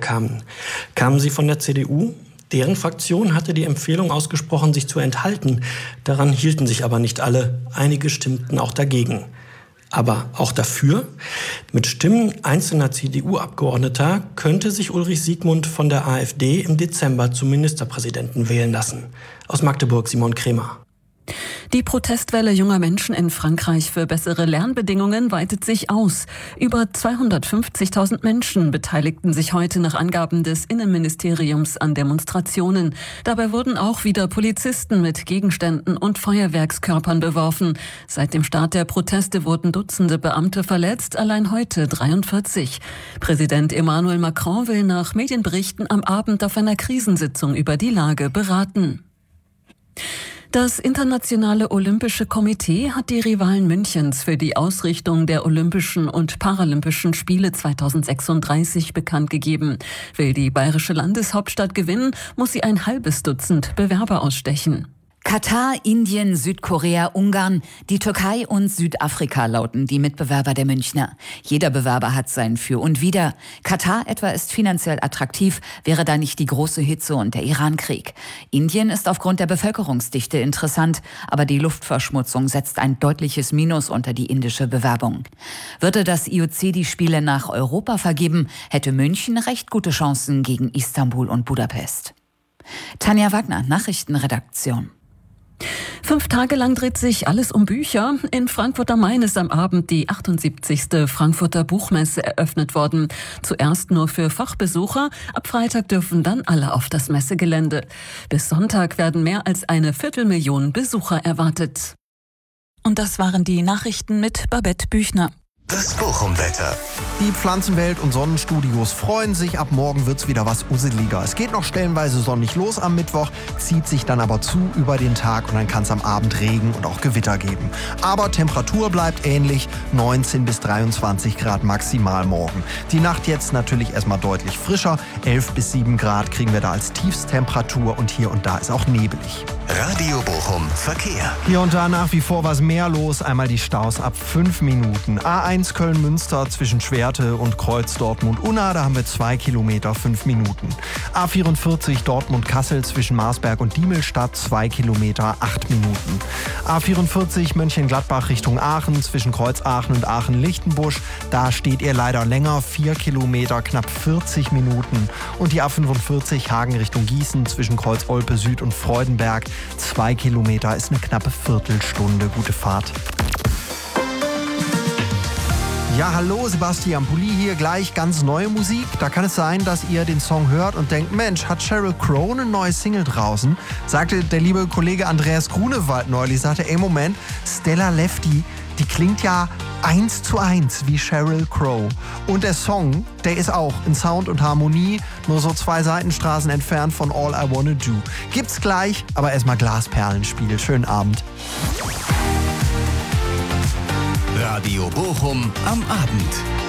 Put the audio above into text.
kamen. Kamen sie von der CDU? Deren Fraktion hatte die Empfehlung ausgesprochen, sich zu enthalten. Daran hielten sich aber nicht alle. Einige stimmten auch dagegen. Aber auch dafür? Mit Stimmen einzelner CDU-Abgeordneter könnte sich Ulrich Siegmund von der AfD im Dezember zum Ministerpräsidenten wählen lassen. Aus Magdeburg Simon Kremer. Die Protestwelle junger Menschen in Frankreich für bessere Lernbedingungen weitet sich aus. Über 250.000 Menschen beteiligten sich heute nach Angaben des Innenministeriums an Demonstrationen. Dabei wurden auch wieder Polizisten mit Gegenständen und Feuerwerkskörpern beworfen. Seit dem Start der Proteste wurden Dutzende Beamte verletzt, allein heute 43. Präsident Emmanuel Macron will nach Medienberichten am Abend auf einer Krisensitzung über die Lage beraten. Das Internationale Olympische Komitee hat die Rivalen Münchens für die Ausrichtung der Olympischen und Paralympischen Spiele 2036 bekannt gegeben. Will die bayerische Landeshauptstadt gewinnen, muss sie ein halbes Dutzend Bewerber ausstechen. Katar, Indien, Südkorea, Ungarn, die Türkei und Südafrika lauten die Mitbewerber der Münchner. Jeder Bewerber hat sein Für und Wider. Katar etwa ist finanziell attraktiv, wäre da nicht die große Hitze und der Irankrieg. Indien ist aufgrund der Bevölkerungsdichte interessant, aber die Luftverschmutzung setzt ein deutliches Minus unter die indische Bewerbung. Würde das IOC die Spiele nach Europa vergeben, hätte München recht gute Chancen gegen Istanbul und Budapest. Tanja Wagner, Nachrichtenredaktion. 5 Tage lang dreht sich alles um Bücher. In Frankfurt am Main ist am Abend die 78. Frankfurter Buchmesse eröffnet worden. Zuerst nur für Fachbesucher. Ab Freitag dürfen dann alle auf das Messegelände. Bis Sonntag werden mehr als 250.000 Besucher erwartet. Und das waren die Nachrichten mit Babette Büchner. Das Bochum-Wetter. Die Pflanzenwelt und Sonnenstudios freuen sich, ab morgen wird's wieder was useliger. Es geht noch stellenweise sonnig los am Mittwoch, zieht sich dann aber zu über den Tag und dann kann es am Abend Regen und auch Gewitter geben. Aber Temperatur bleibt ähnlich, 19 bis 23 Grad maximal morgen. Die Nacht jetzt natürlich erstmal deutlich frischer, 11 bis 7 Grad kriegen wir da als Tiefstemperatur und hier und da ist auch nebelig. Radio Bochum Verkehr. Hier und da nach wie vor was mehr los. Einmal die Staus ab 5 Minuten. A1 Köln-Münster zwischen Schwerte und Kreuz Dortmund-Unna, da haben wir 2 Kilometer 5 Minuten. A44 Dortmund-Kassel zwischen Marsberg und Diemelstadt 2 Kilometer 8 Minuten. A44 Mönchengladbach Richtung Aachen zwischen Kreuz Aachen und Aachen-Lichtenbusch, da steht ihr leider länger, 4 Kilometer knapp 40 Minuten. Und die A45 Hagen Richtung Gießen zwischen Kreuz Olpe Süd und Freudenberg 2 Kilometer ist eine knappe Viertelstunde. Gute Fahrt. Ja, hallo, Sebastian Pulli hier, gleich ganz neue Musik. Da kann es sein, dass ihr den Song hört und denkt, Mensch, hat Sheryl Crow eine neue Single draußen? Sagte der liebe Kollege Andreas Grunewald neulich, sagte, ey Moment, Stella Lefty, die klingt ja 1:1 wie Sheryl Crow. Und der Song, der ist auch in Sound und Harmonie nur so 2 Seitenstraßen entfernt von All I Wanna Do. Gibt's gleich, aber erstmal Glasperlenspiel. Schönen Abend. Radio Bochum am Abend.